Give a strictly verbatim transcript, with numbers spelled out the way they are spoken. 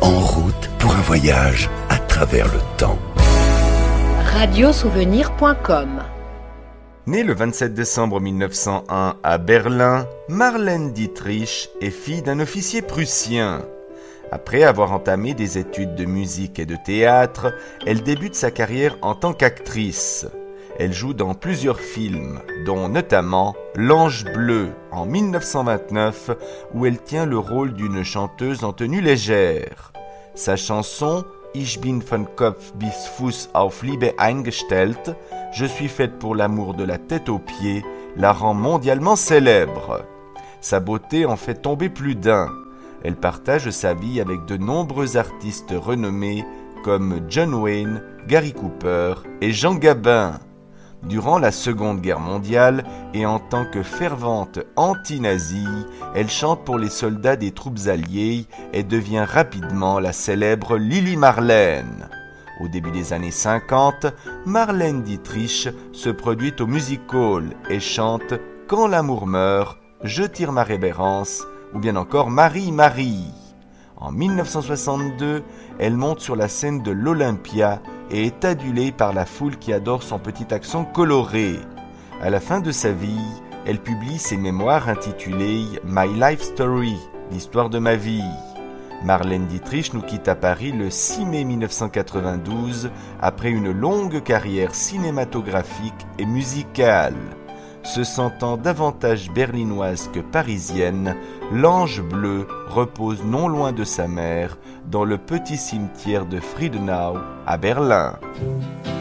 En route pour un voyage à travers le temps. radiosouvenir point com. Née le vingt-sept décembre mille neuf cent un à Berlin, Marlène Dietrich est fille d'un officier prussien. Après avoir entamé des études de musique et de théâtre, elle débute sa carrière en tant qu'actrice. Elle joue dans plusieurs films, dont notamment L'Ange bleu en mille neuf cent vingt-neuf, où elle tient le rôle d'une chanteuse en tenue légère. Sa chanson Ich bin von Kopf bis Fuß auf Liebe eingestellt, je suis faite pour l'amour de la tête aux pieds, la rend mondialement célèbre. Sa beauté en fait tomber plus d'un. Elle partage sa vie avec de nombreux artistes renommés comme John Wayne, Gary Cooper et Jean Gabin. Durant la Seconde Guerre mondiale et en tant que fervente anti-nazie, elle chante pour les soldats des troupes alliées et devient rapidement la célèbre Lili Marlène. Au début des années cinquante, Marlène Dietrich se produit au Music Hall et chante « Quand l'amour meurt, je tire ma révérence » ou bien encore « Marie, Marie ». En mille neuf cent soixante-deux, elle monte sur la scène de l'Olympia et est adulée par la foule qui adore son petit accent coloré. À la fin de sa vie, elle publie ses mémoires intitulées « My Life Story », l'histoire de ma vie. Marlène Dietrich nous quitte à Paris le six mai mille neuf cent quatre-vingt-douze après une longue carrière cinématographique et musicale. Se sentant davantage berlinoise que parisienne, l'Ange bleu repose non loin de sa mère, dans le petit cimetière de Friedenau à Berlin.